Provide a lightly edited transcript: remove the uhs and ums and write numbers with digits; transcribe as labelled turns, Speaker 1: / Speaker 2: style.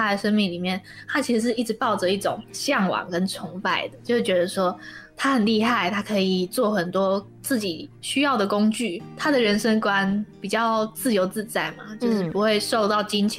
Speaker 1: 他的生命里面，他其实是一直抱着一种向往跟崇拜的，就是觉得说他很厉害，他可以做很多自己需要的工具，他的人生观比较自由自在嘛，就是不会受到金钱